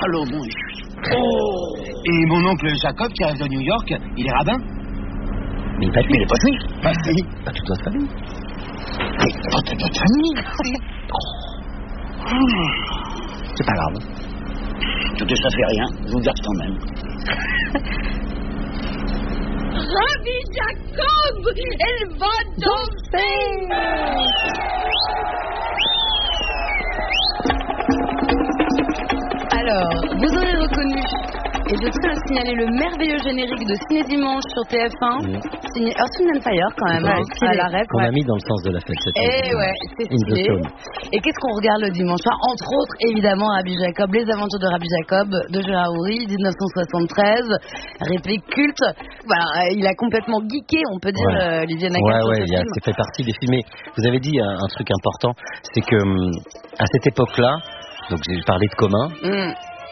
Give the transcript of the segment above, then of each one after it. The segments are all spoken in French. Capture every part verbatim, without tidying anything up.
salaud, mon Oh. Et mon oncle Jacob, qui reste de New York, il est rabbin. Mais papy, il est pas juif. Bah si. Pas toute notre famille. Mais pas toute notre famille. C'est pas grave. Tout ça fait rien, je vous garde quand même. Rabbi Jacob, elle va danser. Alors, vous aurez reconnu, et je tiens à signaler le merveilleux générique de Ciné Dimanche sur T F un, mmh. signé Earth, Wind and Fire quand même, hein, à la rep. Qu'on ouais. a mis dans le sens de la fête cette Et année. ouais, c'est In the stylé. Zone. Et qu'est-ce qu'on regarde le dimanche soir? Entre autres, évidemment, Rabbi Jacob, Les Aventures de Rabbi Jacob, de Gérard Houry, dix-neuf cent soixante-treize, réplique culte. Voilà, il a complètement geeké, on peut dire, Ouais. euh, Olivier Nakache. Ouais, sur ouais, ce il a, film. ça fait partie des films. Mais vous avez dit un, un truc important, c'est que hum, à cette époque-là, donc j'ai parlé de commun. Mm.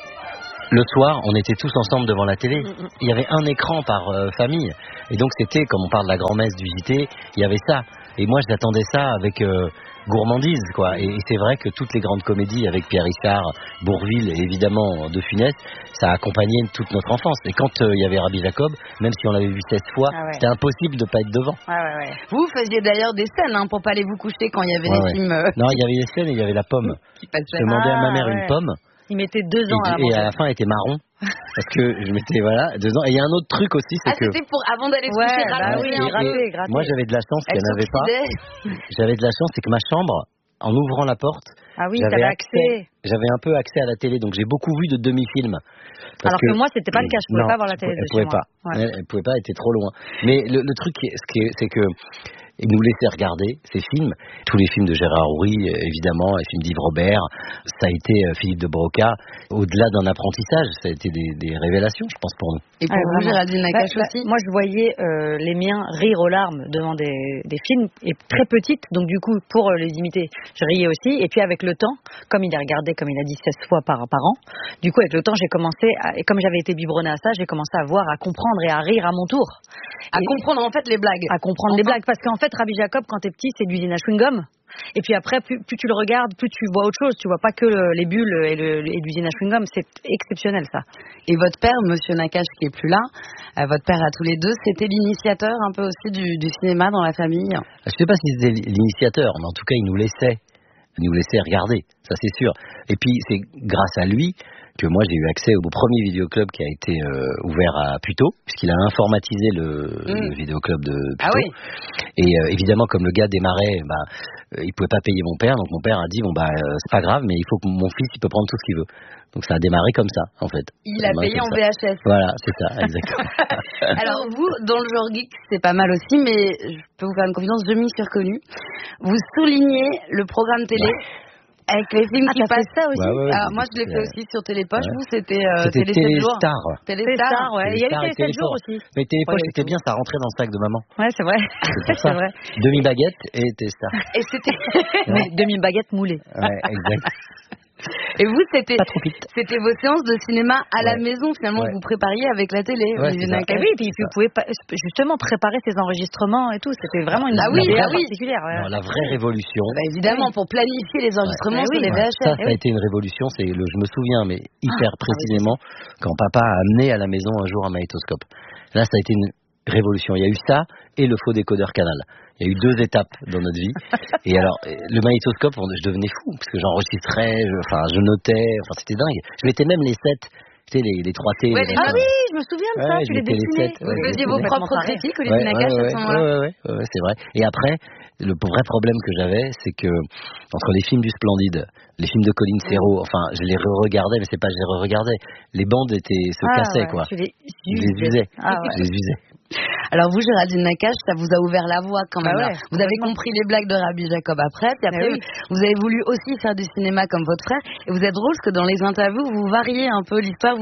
Le soir, on était tous ensemble devant la télé. Il y avait un écran par euh, famille. Et donc c'était, comme on parle de la grand-messe du J T, il y avait ça. Et moi, j'attendais ça avec euh, gourmandise, quoi. Et, et c'est vrai que toutes les grandes comédies avec Pierre Richard, Bourvil et évidemment De Funès, ça a accompagné toute notre enfance. Et quand euh, il y avait Rabbi Jacob, même si on l'avait vu seize fois, Ah ouais. c'était impossible de pas être devant. Ouais, ouais, ouais. Vous faisiez d'ailleurs des scènes hein, pour pas aller vous coucher quand il y avait Ouais, des ouais. films euh, Non, il y avait les scènes et il y avait la pomme. qui passaient. Je demandais à ma Ah, mère ouais. une pomme. Il mettait deux ans Et, à la et manger. à la fin, elle était marron. Parce que je mettais, voilà, deux ans. Et il y a un autre truc aussi, c'est Ah, que. c'était pour avant d'aller se Ouais, coucher, bah rallonger oui, un peu. gratter, gratter. Moi, j'avais de la chance Elle qu'elle n'avait pas. s'oxydait. J'avais de la chance, c'est que ma chambre, en ouvrant la porte, Ah oui, j'avais t'avais accès. J'avais un peu accès à la télé, donc j'ai beaucoup vu de demi-films. Parce Alors que, moi, c'était pas le cas, je pouvais non, pas voir la télé Elle de chez pouvait moi. pas. Ouais. Elle, elle pouvait pas, elle était trop loin. Mais le, le truc, qui est- ce qui est- c'est que il nous laissait regarder ces films, tous les films de Gérard Houry, évidemment, les films d'Yves Robert, ça a été euh, Philippe de Broca. Au-delà d'un apprentissage, ça a été des, des révélations, je pense, pour nous. Et pour Ah, vous, vraiment. Géraldine Nakache Bah, bah, aussi. moi, je voyais euh, les miens rire aux larmes devant des, des films, et très petites, donc du coup, pour euh, les imiter, je riais aussi. Et puis avec le temps, comme il a regardé, comme il a dit, seize fois par, par an, du coup, avec le temps, j'ai commencé, à, et comme j'avais été biberonnée à ça, j'ai commencé à voir, à comprendre et à rire à mon tour. À Et- comprendre en fait les blagues. à comprendre les Enfin. blagues. Parce qu'en fait, Rabbi Jacob, quand t'es petit, c'est de l'usine à chewing-gum. Et puis après, plus, plus tu le regardes, plus tu vois autre chose. Tu vois pas que le- les bulles et, le, et l'usine à chewing-gum. C'est exceptionnel, ça. Et votre père, Monsieur Nakache, qui est plus là, euh, votre père à tous les deux, c'était l'initiateur un peu aussi du, du cinéma dans la famille. Je sais pas si c'était l'initiateur, mais en tout cas, il nous laissait, il nous laissait regarder, ça c'est sûr. Et puis, c'est grâce à lui que moi j'ai eu accès au premier vidéoclub qui a été euh, ouvert à Puteaux, puisqu'il a informatisé le, Mm. le vidéoclub de Puteaux. Ah oui. Et euh, évidemment, comme le gars démarrait, bah, euh, il pouvait pas payer mon père, donc mon père a dit bon bah euh, c'est pas grave, mais il faut que mon fils il peut prendre tout ce qu'il veut. Donc ça a démarré comme ça, en fait. Il Ça a démarré payé comme en ça. V H S. Voilà, c'est ça, exactement. Alors vous, dans le genre geek, c'est pas mal aussi, mais je peux vous faire une confidence, je m'y suis reconnue. Vous soulignez le programme télé avec les films Ah, qui t'as fait passent. ça aussi? Ouais, ouais, ouais, Ah, j'ai moi, je l'ai fait, fait euh, aussi sur Télépoche. ouais. Vous, c'était euh, C'était Télé sept jours. Téléstar. Téléstar. Téléstar, ouais. Il y a eu Téléstar et Télé sept jours Téléfort. aussi. Mais Télépoche, Ouais, c'était bien, ça rentrait dans le sac de maman. Ouais, c'est vrai. C'est c'est vrai. Demi-baguette et Téléstar. Et c'était. Mais demi-baguette moulée. Ouais, exact. Et vous, c'était. Pas trop vite. C'était vos séances de cinéma à la Ouais. maison, finalement, Ouais. que vous prépariez avec la télé. Ouais, Olivier c'est ça. Nakache. Et oui, puis vous pouvez pas- justement préparer ces enregistrements et tout. C'était vraiment une Ah oui, idée ah oui. particulière. ouais. Non, la vraie révolution. Bah, évidemment, pour planifier les enregistrements Ouais. sur Eh les oui, V H S. Ça, ça a été une révolution. C'est le, je me souviens, mais hyper précisément, quand papa a amené à la maison un jour un magnétoscope. Là, ça a été une révolution. Il y a eu ça et le faux décodeur canal. Il y a eu deux étapes dans notre vie. Et alors, le magnétoscope, on- je devenais fou parce que j'enregistrais, je, enfin, je notais. Enfin, c'était dingue. Je mettais même les sets, tu sais, les, les trois T. Ouais, les les Ah machins. oui, je me souviens de ça. Ouais, tu je les mettais les dessinais. sept, Vous ouais, faisiez je vos mettais propres complètement critiques, Olivier Ouais, Nakache, ouais, à ce moment-là. ouais, ouais, ouais, ouais, c'est vrai. Et après, le vrai problème que j'avais, c'est que entre les films du Splendide, les films de Colin Serrault, enfin, je les re-regardais, mais c'est pas je les re-regardais. Les bandes étaient se Ah, cassaient, ouais, quoi. Tu les Je les usais. Ah, ouais. Je les usais. Alors vous, Géraldine Nakache, ça vous a ouvert la voie quand même. Bah là. ouais, vous avez complètement. compris les blagues de Rabbi Jacob après, puis après Mais oui. vous avez voulu aussi faire du cinéma comme votre frère. Et vous êtes drôle parce que dans les interviews, vous variez un peu l'histoire. Vous dites,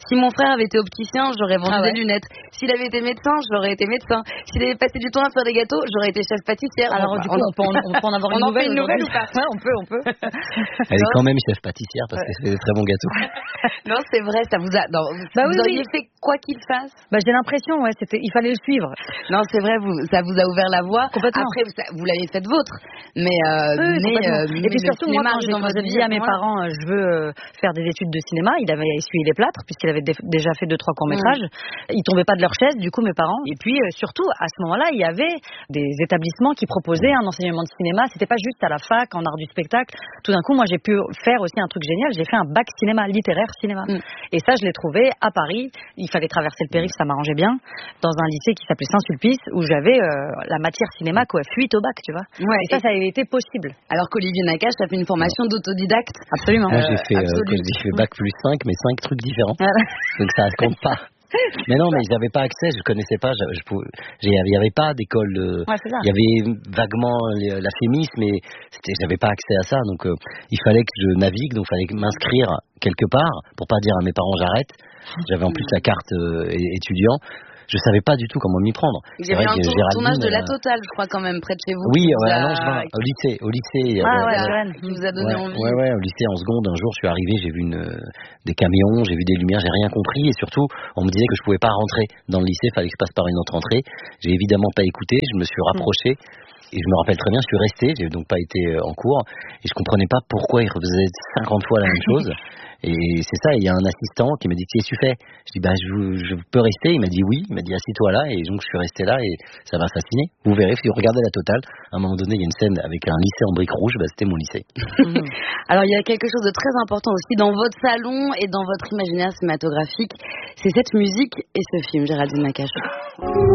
Si mon frère avait été opticien, j'aurais vendu Ah ouais. des lunettes. S'il avait été médecin, j'aurais été médecin. S'il avait passé du temps à faire des gâteaux, j'aurais été chef pâtissière. Alors Enfin, du coup, on, peut en, on peut en avoir on une en nouvelle fait une nouvelle aujourd'hui. ou pas? Ouais, on peut, on peut. Elle est quand même chef pâtissière parce qu'elle fait des très bons gâteaux. Non, c'est vrai, ça vous a. Non, Bah vous oui, auriez oui. fait quoi qu'il fasse. Bah, j'ai l'impression, ouais, c'était, il fallait le suivre. Non, c'est vrai, vous, ça vous a ouvert la voie. Complètement. Après, vous, vous l'avez fait vôtre. Mais, euh, Oui, mais, complètement. euh, et puis mais surtout, le moi, cinéma quand arrive j'ai, dans quand votre j'ai vie dit à ce mes moment-là. parents, euh, je veux euh, faire des études de cinéma, il avait essuyé les plâtres, puisqu'il avait dé- déjà fait deux, trois courts-métrages. Ils tombaient pas de leur chaise, du coup, mes parents. Et puis, euh, surtout, à ce moment-là, il y avait des établissements qui proposaient un enseignement de cinéma. C'était pas juste à la fac, en art du spectacle. Tout d'un coup, moi, j'ai pu faire aussi un truc génial. J'ai fait un bac cinéma, littéraire cinéma. Mm. Et ça, je l'ai trouvé à Paris. Il fallait traverser le périph', ça m'arrangeait bien. Dans un lycée qui s'appelait Saint-Sulpice, où j'avais euh, la matière cinéma, quoi, fuite au bac, tu vois. Ouais, et ça, et- ça avait été possible. Alors qu'Olivier Nakache a fait une formation d'autodidacte. Absolument. Moi, Euh, j'ai fait, euh, absolu. j'ai fait bac plus cinq, mais cinq trucs différents. Voilà. Donc ça compte pas. Mais non, mais j'avais pas accès, je connaissais pas, je, je pouvais, j'ai- il y avait pas d'école, de- Ouais, c'est ça. il y avait vaguement les- la fémis, mais c'était, j'avais pas accès à ça, donc euh, il fallait que je navigue, donc il fallait m'inscrire quelque part pour pas dire à mes parents j'arrête. J'avais en plus la carte euh, é- étudiant. Je savais pas du tout comment m'y prendre. Il y C'est avait vrai un que tour- Géraldine, tournage de la euh, totale, je crois, quand même, près de chez vous. Oui, qui ouais, vous a- à Langevin, au lycée, au lycée. Ah euh, ouais, euh, Joanne. qui vous a donné Ouais, envie. ouais, ouais, au lycée en seconde, un jour je suis arrivé, j'ai vu une, euh, des camions, j'ai vu des lumières, j'ai rien compris et surtout on me disait que je pouvais pas rentrer dans le lycée, fallait que je passe par une autre entrée. J'ai évidemment pas écouté, je me suis rapproché et je me rappelle très bien, je suis resté, j'ai donc pas été euh, en cours et je comprenais pas pourquoi ils refaisaient cinquante fois la même chose. Et c'est ça, il y a un assistant qui m'a dit qu'est-ce que tu fais? Je dis bah je, je peux rester, il m'a dit oui, il m'a dit assis-toi là et donc je suis resté là et ça m'a fasciné. Vous verrez, si vous regardez la totale, à un moment donné il y a une scène avec un lycée en briques rouges, bah, c'était mon lycée. Alors, il y a quelque chose de très important aussi dans votre salon et dans votre imaginaire cinématographique. C'est cette musique et ce film, Géraldine Nakache.